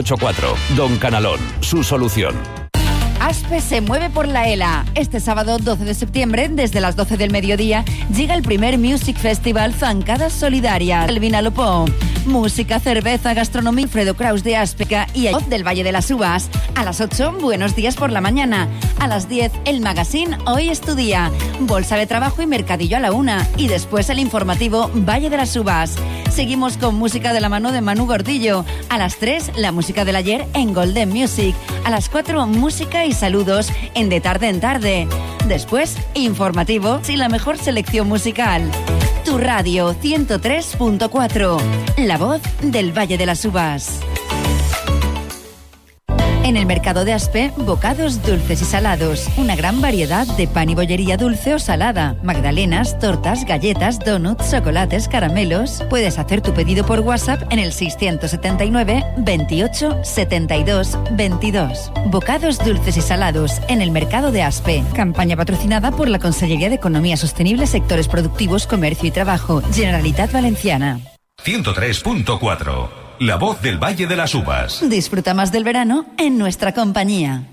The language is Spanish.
84. Don Canalón, su solución. Aspe se mueve por la ELA. Este sábado 12 de septiembre, desde las 12 del mediodía, llega el primer Music Festival Zancadas Solidarias. El Vinalopó. Música, cerveza, gastronomía. Fredo Kraus de Aspeca y el del Valle de las Uvas. A las 8, Buenos Días por la mañana. A las 10, el magazine Hoy es tu día. Bolsa de trabajo y mercadillo a la 1. Y después el informativo Valle de las Uvas. Seguimos con música de la mano de Manu Gordillo. A las 3, la música del ayer en Golden Music. A las 4, música y saludos en De Tarde en Tarde. Después, informativo y la mejor selección musical. Tu radio 103.4. La voz del Valle de las Uvas. En el mercado de Aspe, bocados dulces y salados. Una gran variedad de pan y bollería dulce o salada. Magdalenas, tortas, galletas, donuts, chocolates, caramelos. Puedes hacer tu pedido por WhatsApp en el 679 28 72 22. Bocados dulces y salados en el mercado de Aspe. Campaña patrocinada por la Consellería de Economía Sostenible, Sectores Productivos, Comercio y Trabajo. Generalitat Valenciana. 103.4. La voz del Valle de las Uvas. Disfruta más del verano en nuestra compañía.